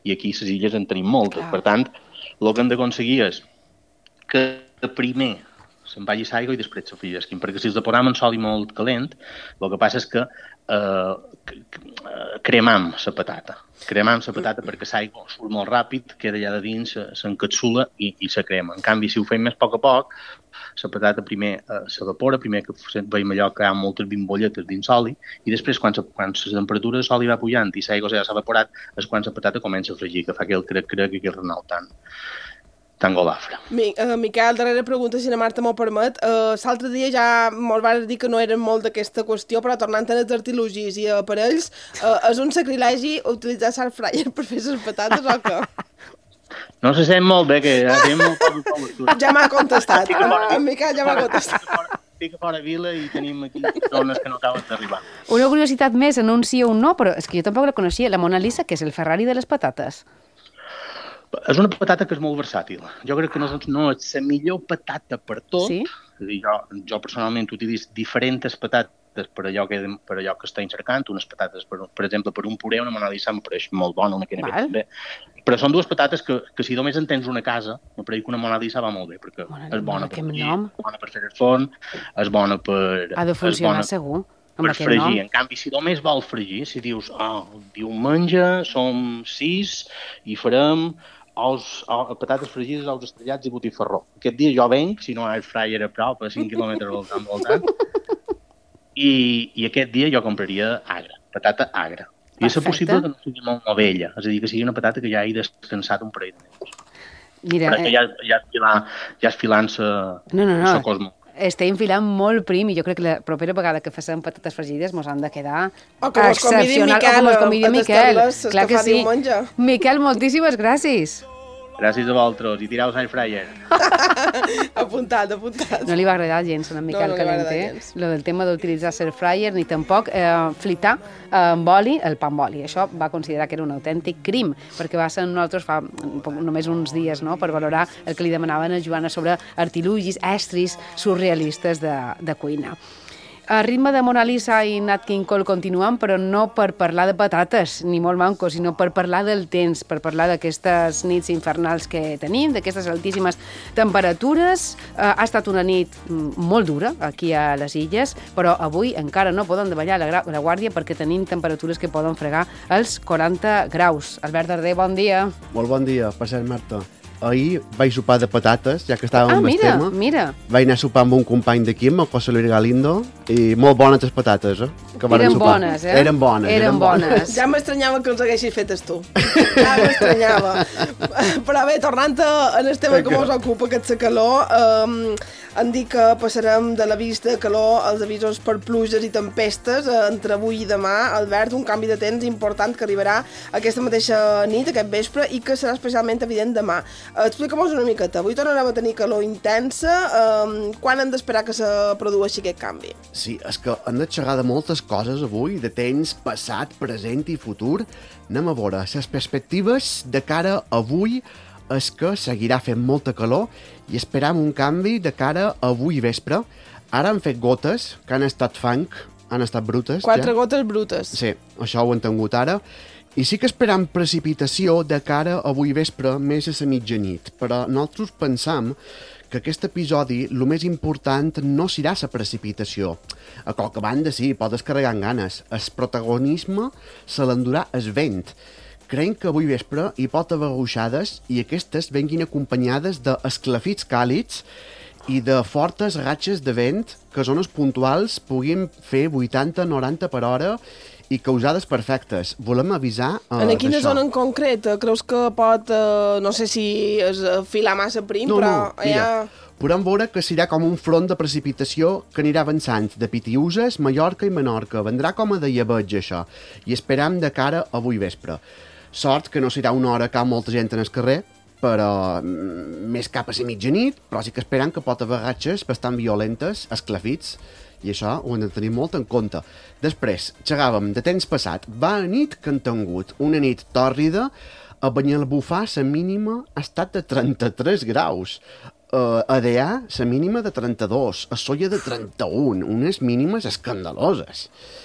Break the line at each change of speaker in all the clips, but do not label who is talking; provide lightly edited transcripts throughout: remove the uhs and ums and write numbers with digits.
i aquí a les illes en tenim moltes.
Clar.
Per tant, el que hem d'aconseguir és que primer se'n vagi l'aigua i després s'afregisquin, perquè si els deporam en sòlid molt calent, el que passa és que cremam la patata. Cremam la patata perquè l'aigua surt molt ràpid, queda allà de dins, s'encapsula i se crema. En canvi, si ho fem més a poc, la patata primer s'evapora, primer que veiem allò que hi ha moltes bimbolletes dins l'oli, i després, quan la temperatura de l'oli va pujant i l'aigua ja s'ha evaporat, és quan la patata comença a fregir, que fa aquell crec i aquell renau tan golafre.
Miquel, darrera pregunta, si la Marta m'ho permet. L'altre dia ja mos vas dir que no eren molt d'aquesta qüestió, però tornant als artilugis i aparells, és un sacrilegi utilitzar l'air fryer per fer les patates o què?
No se sent molt bé, que ja tenim molt poca cobertura.
Ja m'ha contestat, en Miquel ja m'ha contestat.
Estic a fora vila i tenim aquí zones que no acaben d'arribar.
Una curiositat més, en un sí o un no, però és que jo tampoc la coneixia, la Mona Lisa, que és el Ferrari de les patates.
És una patata que és molt versàtil. Jo crec que no és la millor patata per tot.
Sí?
És a dir, jo personalment utilitzo diferents patates per allò que estem cercant. Unes patates, per exemple, per un puré, una Mona Lisa em pareix molt bona, una que també. Però són dues patates que si només en tens una casa, em pareix que una Mona Lisa va molt bé, perquè és bona per collir, és bona per fer el forn, és bona per...
Ha de funcionar segur.
Per fregir. En canvi, si només vol fregir, si dius, diumenge som 6 i farem patates fregides, ous estrellats i botifarró. Aquest dia jo venc, si no hi ha el fryer a prop, a 5 quilòmetres al voltant, i aquest dia jo compraria agra, patata agra. I és possible que no sigui molt novella, és a dir, que sigui una patata que ja he descansat un parell de mesos.
Mira,
perquè ja és filant-se la cosmo.
Estem filant molt prim i jo crec que la propera vegada que facem patates fregides mos han de quedar
excepcional. O com es convidi Miquel, clar que sí.
Miquel, moltíssimes gràcies.
Gràcies a vosaltres i tireu l'air fryer.
Apuntat.
No li va agradar gens a en Miquel Calenter lo del tema d'utilitzar l'air fryer ni tampoc flitar amb oli el pa amb oli. Això va considerar que era un autèntic crim, perquè va ser nosaltres fa només uns dies, no?, per valorar el que li demanaven a Joana sobre artilugis, estris surrealistes de cuina. A ritme de Mona Lisa i Nat King Cole continuem, però no per parlar de patates, ni molt manco, sinó per parlar del temps, per parlar d'aquestes nits infernals que tenim, d'aquestes altíssimes temperatures. Ha estat una nit molt dura aquí a les illes, però avui encara no poden davallar la guàrdia perquè tenim temperatures que poden fregar els 40 graus. Albert Darder, bon dia.
Molt bon dia, per cert, Marta. Ahir vaig sopar de patates, ja que estàvem amb el tema.
Mira.
Vaig anar a sopar amb un company d'aquí, amb el José Luis Galindo, i molt bones les patates, que varen sopar. Eren bones.
Ja m'estranyava que els haguessis fetes tu. Ja m'estranyava. Però bé, tornant en el tema que mos ocupa, aquesta calor, han dit que passarem de l'avís de calor als avisos per pluges i tempestes entre avui i demà. Albert, un canvi de temps important que arribarà aquesta mateixa nit, aquest vespre, i que serà especialment evident demà. Explica'm-nos una miqueta. Avui tornarem a tenir calor intensa. Quan hem d'esperar que se produeixi aquest canvi?
Sí, és que hem de xerrar de moltes coses avui, de temps passat, present i futur. Anem a veure les perspectives de cara a avui. És que seguirà fent molta calor i esperam un canvi de cara a avui vespre. Ara han fet gotes, que han estat fang, han estat brutes.
4 gotes brutes.
Sí, això ho han tingut ara. I sí que esperam precipitació de cara a avui vespre, més a la mitjanit. Però nosaltres pensam que aquest episodi, el més important no serà la precipitació. A qualque banda sí, pot descarregar en ganes. El protagonisme se l'endurà el vent. Creiem que avui vespre hi pot haver ruixades i aquestes venguin acompanyades d'esclafits càlids i de fortes ratxes de vent que zones puntuals puguin fer 80-90 per hora i causades perfectes. Volem avisar
en quina zona en concret? Creus que pot, no sé si és filar massa prim, però
mira, podem veure que serà com un front de precipitació que anirà avançant de Pitiüses, Mallorca i Menorca. Vendrà com a de llebeig, això, i esperam de cara a avui vespre. Sort que no serà una hora que hi ha molta gent en el carrer, però més cap a la mitjanit, però sí que esperam que pot haver ratxes bastant violentes, esclafits, i això ho hem de tenir molt en compte. Després, xerràvem de temps passat. Va a nit que han tingut una nit tòrrida, a Banyalbufar la mínima ha estat de 33 graus, a Deià la mínima de 32, a Sóller de 31, unes mínimes escandaloses.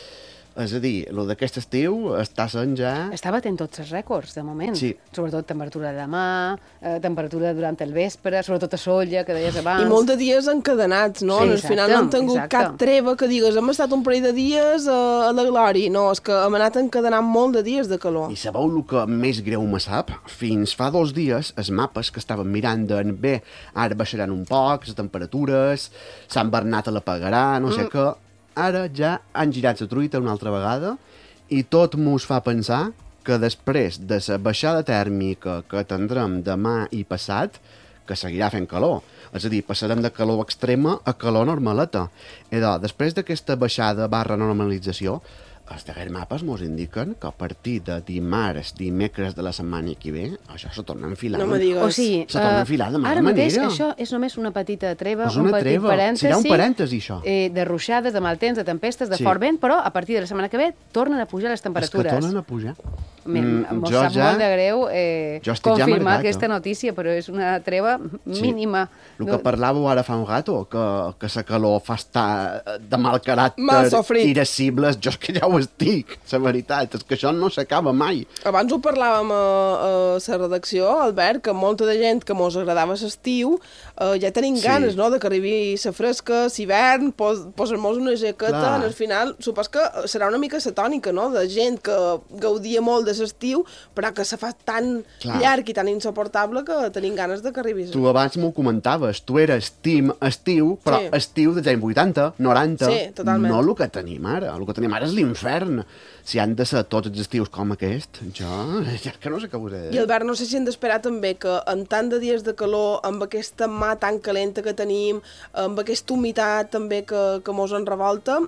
És a dir, el d'aquest estiu està sent ja...
Està batent tots els rècords, de moment.
Sí.
Sobretot temperatura de demà, temperatura durant el vespre, sobretot a Sóller, que deies abans.
I molts de dies encadenats, no?
Sí,
Al final no han tingut cap treva que digues hem estat un parell de dies a la glòria. No, és que hem anat encadenant molt de dies de calor.
I sabeu el que més greu me sap? Fins fa 2 dies, els mapes que estaven mirant bé, ara baixaran un poc, les temperatures, Sant Bernat a la pagarà, no sé què... Ara ja han girat la truita una altra vegada i tot mos fa pensar que després de la baixada tèrmica que tindrem demà i passat, que seguirà fent calor. És a dir, passarem de calor extrema a calor normaleta. Després d'aquesta baixada / normalització, els darrers mapes ens indiquen que a partir de dimarts, dimecres de la setmana que ve, això se torna a enfilar.
No me digues.
O sigui,
se torna a enfilar de mala
ara mateix
manera.
això és només una petita treva,
És una
un petit
treva.
parèntesi.
Serà un parèntesi, això.
De ruixades, de mal temps, de tempestes, de
Sí.
fort vent, però a partir de la setmana que ve tornen a pujar les temperatures.
És que tornen a pujar.
Em sap molt de greu
jo estic ja
confirmar
amargat,
aquesta notícia, però és una treva mínima.
El que parlàveu ara fa un rato, que la calor fa estar de mal caràcter,
Mal sofrit.
irascibles, jo és que ja ho estic, la veritat, és que això no s'acaba mai.
Abans ho parlàvem a la redacció, Albert, que molta de gent que mos agradava l'estiu ja tenim ganes, no?, de que arribi la fresca, l'hivern, posar-nos una jaqueta, al final, supos que serà una mica la tònica, no?, de gent que gaudia molt de l'estiu, però que se fa tan llarg i tan insuportable que tenim ganes de que arribi.
Tu abans m'ho comentaves, tu eres team estiu, però estiu dels anys 80, 90,
sí, totalment.
No el que tenim ara. El que tenim ara és l'infern. Si han de ser tots els estius com aquest, jo ja que no sé què us he de dir.
I Albert, no sé si hem d'esperar també que en tant de dies de calor, amb aquesta mà tan calenta que tenim, amb aquesta humitat també que mos en revolta,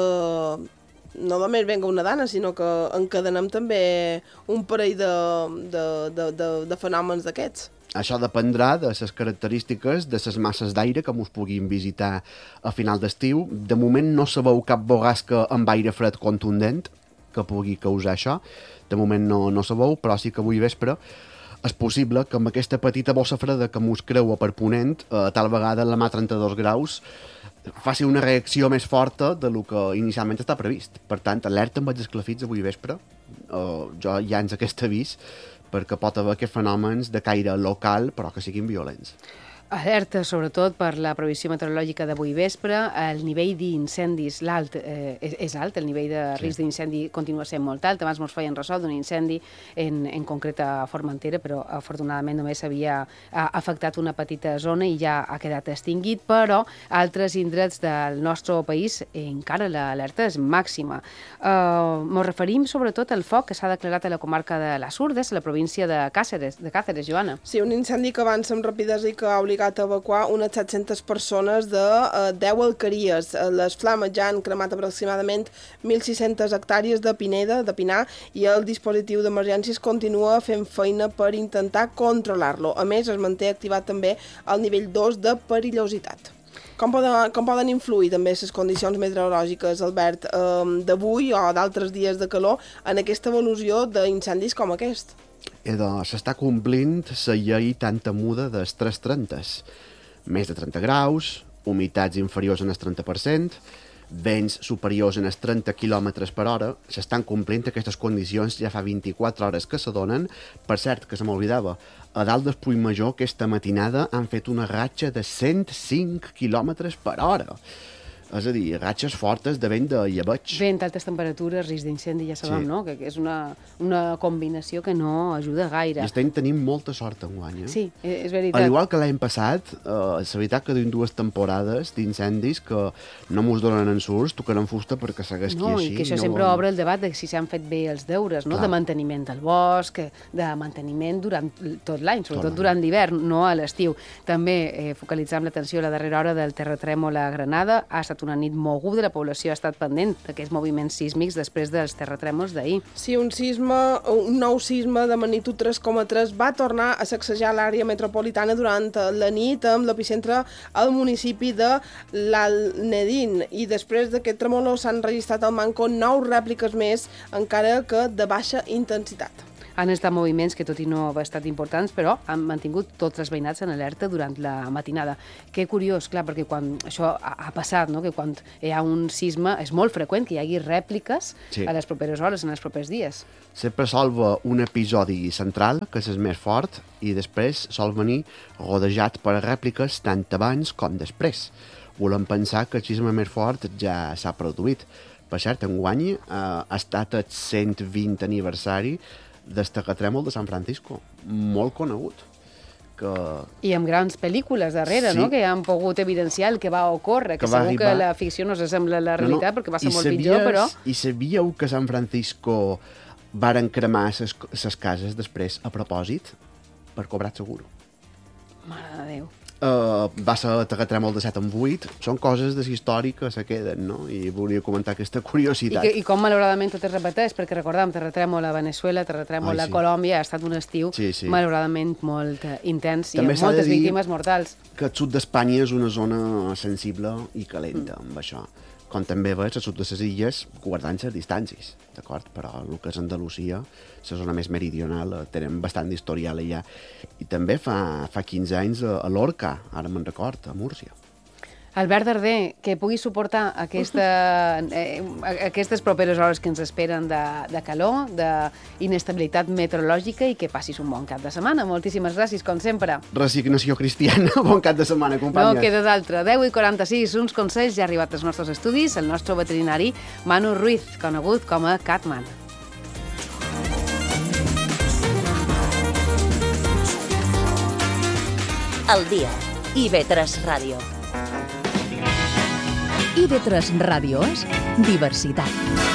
no només venga una dana, sinó que encadenem també un parell de fenòmens d'aquests.
Això dependrà de les característiques de les masses d'aire que mos puguin visitar a final d'estiu. De moment no sabeu cap borrasca amb aire fred contundent que pugui causar això. De moment no sabeu, però sí que avui vespre és possible que amb aquesta petita bossa freda que mos creua per ponent, tal vegada la mà 32 graus, faci una reacció més forta de lo que inicialment està previst. Per tant, alerta amb els esclafits avui vespre. Jo ja ens aquest avís, perquè pot haver aquests fenòmens de caire local, però que siguin violents.
Alerta, sobretot, per la previsió meteorològica d'avui vespre. El nivell d'incendis és alt, el nivell de risc d'incendi continua sent molt alt. Abans ens feien ressò d'un incendi en concret a Formentera, però afortunadament només havia afectat una petita zona i ja ha quedat extingit, però altres indrets del nostre país encara l'alerta és màxima. Ens referim sobretot al foc que s'ha declarat a la comarca de les Urdes, a la província de Càceres, Joana.
Sí, un incendi que avança amb rapidesa i que ha obligat a evacuar unes 700 persones de 10 alqueries. Les flames ja han cremat aproximadament 1.600 hectàrees de pineda, de pinar, i el dispositiu d'emergències continua fent feina per intentar controlar-lo. A més, es manté activat també el nivell 2 de perillositat. Com poden influir també les condicions meteorològiques, Albert, d'avui o d'altres dies de calor en aquesta evolució d'incendis com aquest?
S'està complint la llei tan temuda dels 330. Més de 30 graus, humitats inferiors en el 30%, vents superiors en els 30 km per hora. S'estan complint aquestes condicions ja fa 24 hores que se donen. Per cert, que se m'oblidava, a dalt del Puigmajor aquesta matinada han fet una ratxa de 105 km per hora. És a dir, ratxes fortes de vent de llebeig.
Vent, altes temperatures, risc d'incendi, ja sabem, no? Que és una combinació que no ajuda gaire.
I estem tenint molta sort enguany,
Sí, és veritat.
Al igual que l'any passat, la veritat que duim 2 temporades d'incendis que no mos donen ensurts, tocaran fusta perquè segueix aquí així.
I que això sempre obre el debat de si s'han fet bé els deures, no? De manteniment del bosc, de manteniment durant tot l'any, sobretot durant l'hivern, no a l'estiu. També focalitzam l'atenció a la darrera hora del terratrèmol a Granada. Ha estat una nit moguda, la població ha estat pendent d'aquests moviments sísmics després dels terratrèmols d'ahir.
Sí, un nou sisme de magnitud 3,3 va tornar a sacsejar l'àrea metropolitana durant la nit amb l'epicentre al municipi de l'Alnedin, i després d'aquest tremolor s'han registrat al Manco 9 rèpliques més, encara que de baixa intensitat.
Han estat moviments que, tot i no haver estat importants, però han mantingut tots els veïnats en alerta durant la matinada. Que curiós, clar, perquè quan això ha passat, no? Que quan hi ha un sisme és molt freqüent que hi hagi rèpliques a les properes hores, en els propers dies.
Sempre sol haver un episodi central, que és el més fort, i després sol venir rodejat per rèpliques tant abans com després. Volem pensar que el sisme més fort ja s'ha produït. Per cert, enguany ha estat el 120 aniversari del terratrèmol de San Francisco, molt conegut.
I amb grans pel·lícules darrere, no? Que han pogut evidenciar el que va ocórrer, que segur que la ficció no s'assembla a la realitat, perquè va ser molt pitjor, però...
I sabíeu que a San Francisco varen cremar les cases després a propòsit per cobrar seguro?
Mare de Déu.
Va ser el terratrèmol de 7 en 8, són coses de la història que se queden, no? I volia comentar aquesta curiositat.
I com malauradament tot es repeteix, perquè recordem, terratrèmol a Venezuela, terratrèmol a Colòmbia, ha estat un estiu malauradament molt intens i amb moltes víctimes mortals.
Que el sud d'Espanya és una zona sensible i calenta amb això. Com també veus, al sud de les illes, guardant les distàncies, d'acord? Però el que és Andalusia, la zona més meridional, tenen bastant d'historial allà. I també fa 15 anys a Lorca, ara me'n record, a Múrcia.
Albert Darder, que pugui suportar aquestes properes hores que ens esperen de calor, d'inestabilitat meteorològica i que passis un bon cap de setmana. Moltíssimes gràcies, com sempre.
Resignació cristiana, bon cap de setmana, companyes.
No queda d'altre. 10:46, uns consells, ja ha arribat als nostres estudis el nostre veterinari Manu Ruiz, conegut com a Catman.
El dia. IB3 Ràdio. IB3 Ràdio és diversitat.